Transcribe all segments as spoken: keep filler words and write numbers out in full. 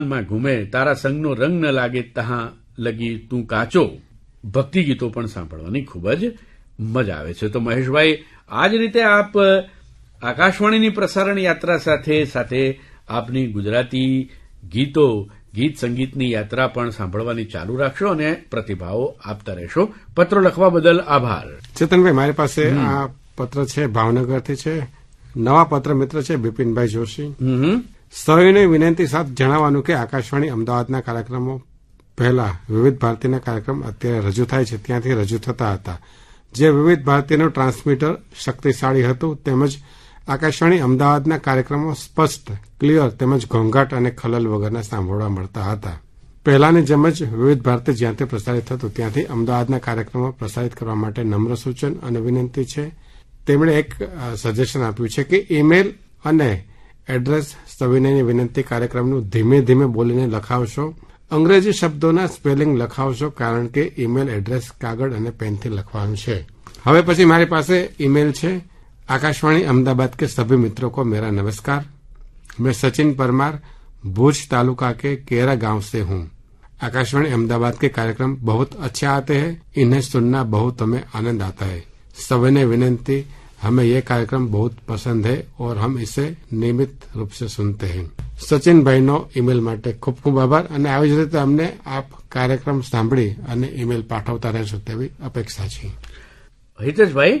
માં ઘૂમે તારા સંગનો રંગ ન લાગે તહાં લગી તું કાચો ભક્તિ ગીતો પણ સાંભળવાની ખૂબ જ મજા આવે છે. તો મહેશભાઈ, આ જ રીતે આપ આકાશવાણીની પ્રસારણ યાત્રા સાથે સાથે આપની ગુજરાતી ગીતો ગીત સંગીતની યાત્રા પણ સાંભળવાની ચાલુ રાખશો અને પ્રતિભાવો આપતા રહેશો. પત્રો લખવા બદલ આભાર. ચેતનભાઈ, મારી પાસે આ પત્ર છે, ભાવનગરથી છે. નવા પત્ર મિત્ર છે બિપિનભાઈ જોશી. સૌને વિનંતી સાથે જણાવવાનું કે આકાશવાણી અમદાવાદના કાર્યક્રમો પહેલા વિવિધ ભારતીના કાર્યક્રમ અત્યારે રજૂ થાય છે ત્યાંથી રજૂ થતા હતા. જે વિવિધ ભારતીનું ટ્રાન્સમીટર શક્તિશાળી હતું તેમજ આકાશવાણી અમદાવાદના કાર્યક્રમો સ્પષ્ટ, ક્લિયર તેમજ ઘોંઘાટ અને ખલલ વગરના સાંભળવા મળતા હતા. પહેલાની જેમ જ વિવિધ ભારતી જ્યાંથી પ્રસારિત થતું ત્યાંથી અમદાવાદના કાર્યક્રમો પ્રસારિત કરવા માટે નમ્ર સૂચન અને વિનંતી છે. તેમણે એક સજેશન આપ્યું છે કે ઈમેલ અને એડ્રેસ સવિનયની વિનંતી કાર્યક્રમનું ધીમે ધીમે બોલીને લખાવશો. અંગ્રેજી શબ્દોના સ્પેલિંગ લખાવશો કારણ કે ઈમેલ એડ્રેસ કાગળ અને પેનથી લખવાનું છે. હવે પછી મારી પાસે ઈમેલ છે. आकाशवाणी अहमदाबाद के सभी मित्रों को मेरा नमस्कार. मैं सचिन परमार भूज तालुका के केरा गांव से हूं. आकाशवाणी अहमदाबाद के कार्यक्रम बहुत अच्छे आते हैं. इन्हें सुनना बहुत हमें आनंद आता है. सविनय विनंती, हमें ये कार्यक्रम बहुत पसंद है और हम इसे नियमित रूप से सुनते हैं. સચિન ભાઈનો ઈમેલ માટે ખૂબ ખૂબ આભાર અને આવી જ રીતે અમને આપ કાર્યક્રમ સાંભળી અને ઈમેલ પાઠવતા રહેશો તેવી અપેક્ષા છે. હિતેશભાઈ,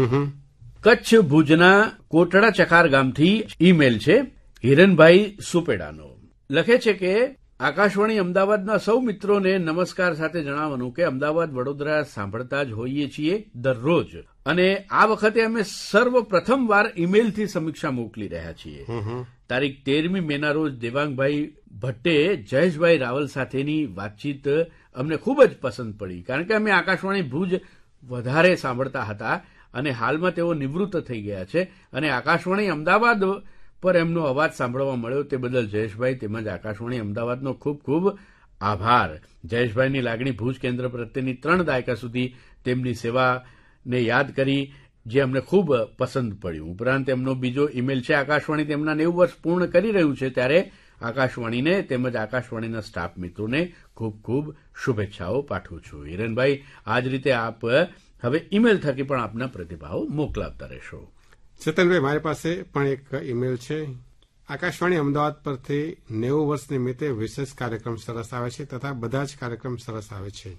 કચ્છ ભુજના કોટડા ચકાર ગામથી ઈમેલ છે હિરણભાઈ સુપેડાનો. લખે છે કે આકાશવાણી અમદાવાદના સૌ મિત્રોને નમસ્કાર સાથે જણાવવાનું કે અમદાવાદ વડોદરા સાંભળતા જ હોઈએ છીએ દરરોજ અને આ વખતે અમે સર્વપ્રથમ વાર ઈમેલથી સમીક્ષા મોકલી રહ્યા છીએ. તારીખ તેરમી મેના રોજ દેવાંગભાઈ ભટ્ટે જયેશભાઈ રાવલ સાથેની વાતચીત અમને ખૂબ જ પસંદ પડી કારણ કે અમે આકાશવાણી ભુજ વધારે સાંભળતા હતા અને હાલમાં તેઓ નિવૃત્ત થઈ ગયા છે અને આકાશવાણી અમદાવાદ પર એમનો અવાજ સાંભળવા મળ્યો તે બદલ જયેશભાઈ તેમજ આકાશવાણી અમદાવાદનો ખૂબ ખૂબ આભાર. જયેશભાઈની લાગણી ભુજ કેન્દ્ર પ્રત્યેની ત્રણ દાયકા સુધી તેમની સેવાને યાદ કરી જે અમને ખૂબ પસંદ પડ્યું. ઉપરાંત એમનો બીજો ઈમેલ છે આકાશવાણી તેમના નેવું વર્ષ પૂર્ણ કરી રહ્યું છે ત્યારે આકાશવાણીને તેમજ આકાશવાણીના સ્ટાફ મિત્રોને ખૂબ ખૂબ શુભેચ્છાઓ પાઠવું છું. હિરણભાઈ, આ જ રીતે આપ હવે ઈમેલ થકી પણ આપના પ્રતિભાવો મોકલાવતા રહેશો. ચેતનભાઈ, મારી પાસે પણ એક ઈમેલ છે. આકાશવાણી અમદાવાદ પરથી નેવું વર્ષ નિમિત્તે વિશેષ કાર્યક્રમ સરસ આવે છે તથા બધા જ કાર્યક્રમ સરસ આવે છે.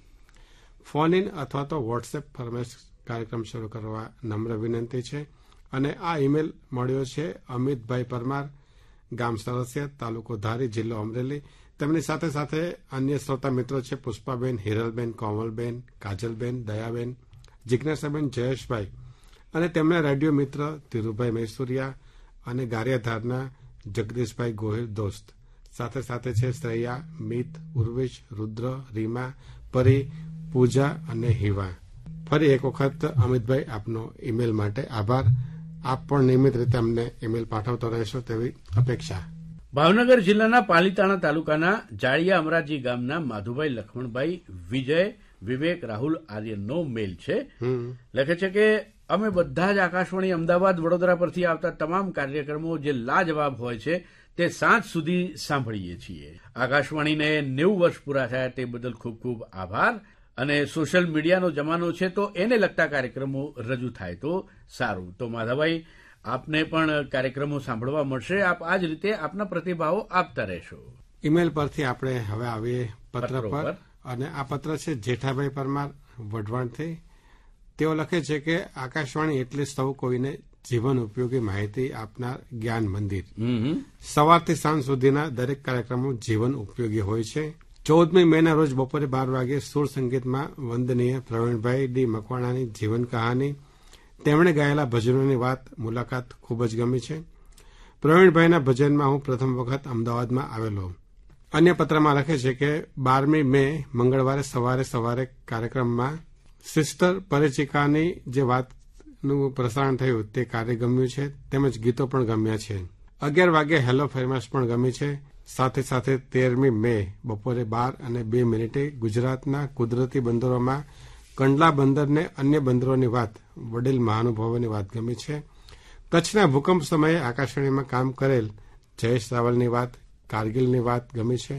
ફોન ઇન અથવા તો વોટ્સએપ ફરમાઈશ કાર્યક્રમ શરૂ કરવા નમ્ર વિનંતી છે. અને આ ઈમેલ મળ્યો છે અમિતભાઈ પરમાર, ગામ સરસિયા, તાલુકો ધારી, જિલ્લો અમરેલી. તેમની સાથે સાથે અન્ય શ્રોતા મિત્રો છે પુષ્પાબેન, હિરલબેન, કોમલબેન, કાજલબેન, દયાબેન, જિજ્ઞાસાબેન, જયેશભાઈ અને તેમના રેડિયો મિત્ર ધીરુભાઈ મૈસુરિયા અને ગારિયાધારના જગદીશભાઈ ગોહિલ દોસ્ત. સાથે સાથે છે શ્રેયા, મિત, ઉર્વેશ, રુદ્ર, રીમા, પરી, પૂજા અને હિવા. ફરી એક વખત અમિતભાઈ આપનો ઈમેલ માટે આભાર. આપ પણ નિયમિત રીતે અમને ઈમેલ પાઠવતો રહેશો તેવી અપેક્ષા. ભાવનગર જિલ્લાના પાલીતાણા તાલુકાના જાળિયા અમરાજી ગામના માધુભાઈ લખમણભાઈ વિજય, વિવેક, રાહુલ આર્યનનો મેલ છે. લખે છે કે અમે બધા જ આકાશવાણી અમદાવાદ વડોદરા પરથી આવતા તમામ કાર્યક્રમો જે લાજવાબ હોય છે તે સાંજ સુધી સાંભળીએ છીએ. આકાશવાણીને નેવું વર્ષ પૂરા થયા તે બદલ ખૂબ ખૂબ આભાર. અને સોશિયલ મીડિયાનો જમાનો છે તો એને લગતા કાર્યક્રમો રજૂ થાય તો સારું. તો માધવભાઈ, આપને પણ કાર્યક્રમો સાંભળવા મળશે. આપ આ જ રીતે આપના પ્રતિભાવો આપતા રહેશો. ઈમેલ પરથી આપણે હવે આવીએ પત્ર પર અને આ પત્ર છે જેઠાભાઈ પરમાર વઢવાણથી. તેઓ લખે છે કે આકાશવાણી એટલે સૌ કોઈને જીવન ઉપયોગી માહિતી આપનાર જ્ઞાન મંદિર. સવારથી સાંજ સુધીના દરેક કાર્યક્રમો જીવન ઉપયોગી હોય છે. ચૌદમી મેના રોજ બપોરે બાર વાગે સુર સંગીતમાં વંદનીય પ્રવીણભાઈ ડી મકવાણાની જીવન કહાની, તેમણે ગાયેલા ભજનોની વાત મુલાકાત ખૂબ જ ગમી છે. પ્રવીણભાઈના ભજનમાં હું પ્રથમ વખત અમદાવાદમાં આવેલો. અન્ય પત્રમાં લખે છે કે બારમી મે મંગળવારે સવારે સવારે કાર્યક્રમમાં સિસ્ટર પરિચિકાની જે વાતનું પ્રસારણ થયું તે કાર્ય ગમ્યું છે તેમજ ગીતો પણ ગમ્યા છે. અગિયાર વાગે હેલો ફેરમાશ પણ ગમી છે. સાથે સાથે તેરમી મે બપોરે બાર અને બે મિનિટે ગુજરાતના કુદરતી બંદરોમાં કંડલા બંદરને અન્ય બંદરોની વાત, વડીલ મહાનુભાવોની વાત ગમી છે. કચ્છના ભૂકંપ સમયે આકાશવાણીમાં કામ કરેલ જયેશ રાવલની વાત, કારગિલની વાત ગમી છે